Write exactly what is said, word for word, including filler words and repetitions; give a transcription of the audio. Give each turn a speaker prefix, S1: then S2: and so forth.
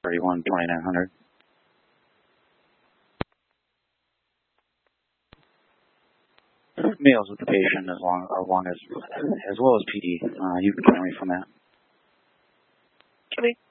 S1: thirty-one twenty-nine hundred. Males with the patient as long, as long as, as well as P D. Uh, you can call me from that.
S2: Copy.